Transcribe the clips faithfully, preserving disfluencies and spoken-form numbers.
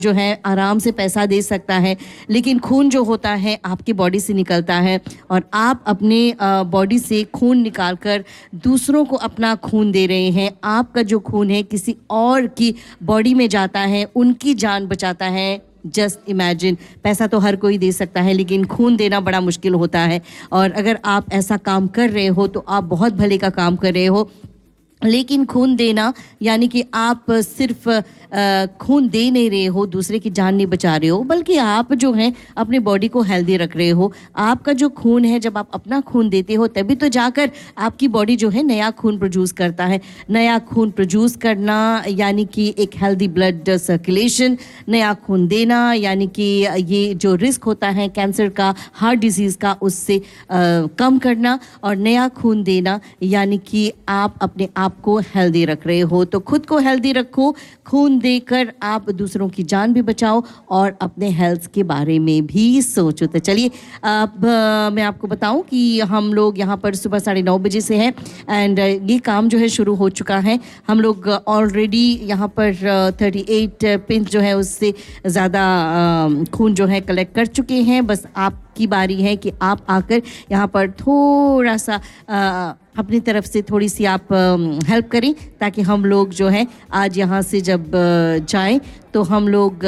जो है आराम से पैसा दे सकता है, लेकिन खून जो होता है आपकी बॉडी से निकलता है और आप अपने बॉडी से खून निकालकर दूसरों को अपना खून दे रहे हैं। आपका जो खून है किसी और की बॉडी में जाता है, उनकी जान बचाता है। जस्ट इमेजिन, पैसा तो हर कोई दे सकता है लेकिन खून देना बड़ा मुश्किल होता है। और अगर आप ऐसा काम कर रहे हो तो आप बहुत भले का काम कर रहे हो। लेकिन खून देना यानी कि आप सिर्फ खून दे नहीं रहे हो, दूसरे की जान नहीं बचा रहे हो, बल्कि आप जो हैं अपने बॉडी को हेल्दी रख रहे हो। आपका जो खून है, जब आप अपना खून देते हो तभी तो जाकर आपकी बॉडी जो है नया खून प्रोड्यूस करता है। नया खून प्रोड्यूस करना यानी कि एक हेल्दी ब्लड सर्कुलेशन, नया खून देना यानी कि ये जो रिस्क होता है कैंसर का, हार्ट डिजीज़ का, उससे आ, कम करना। और नया खून देना यानी कि आप अपने आप को हेल्दी रख रहे हो। तो खुद को हेल्दी रखो, खून देकर आप दूसरों की जान भी बचाओ और अपने हेल्थ के बारे में भी सोचो। तो चलिए अब मैं आपको बताऊं कि हम लोग यहाँ पर सुबह साढ़े नौ बजे से हैं एंड ये काम जो है शुरू हो चुका है। हम लोग ऑलरेडी यहाँ पर थर्टी एट पिंच जो है उससे ज़्यादा खून जो है कलेक्ट कर चुके हैं। बस आपकी बारी है कि आप आकर यहाँ पर थोड़ा सा आ, अपनी तरफ से थोड़ी सी आप हेल्प करें ताकि हम लोग जो है आज यहाँ से जब जाएं तो हम लोग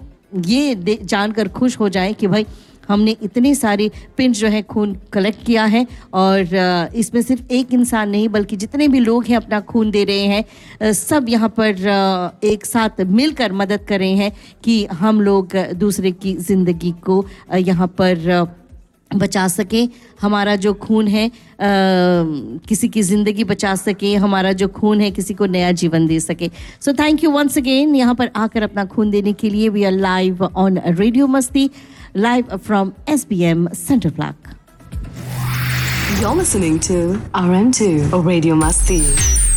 ये जानकर खुश हो जाएं कि भाई हमने इतने सारे पिंच जो है खून कलेक्ट किया है। और इसमें सिर्फ एक इंसान नहीं बल्कि जितने भी लोग हैं अपना खून दे रहे हैं, सब यहाँ पर एक साथ मिलकर मदद कर रहे हैं कि हम लोग दूसरे की ज़िंदगी को यहाँ पर बचा सके। हमारा जो खून है आ, किसी की ज़िंदगी बचा सके, हमारा जो खून है किसी को नया जीवन दे सके। So thank you once again यहाँ पर आकर अपना खून देने के लिए। We are live on radio मस्ती, live from S B M Center Block. You're listening to R M two Radio Masti.